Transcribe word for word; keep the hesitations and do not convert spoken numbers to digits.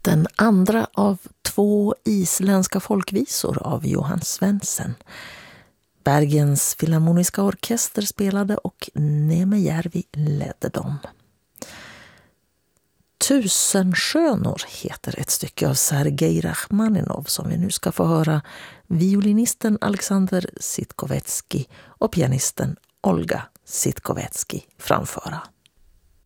Den andra av två isländska folkvisor av Johan Svensson. Bergens Filharmoniska orkester spelade och Nemejärvi ledde dem. Tusenskönor heter ett stycke av Sergej Rachmaninov som vi nu ska få höra violinisten Alexander Sitkovetsky och pianisten Olga Sitkovetsky framföra.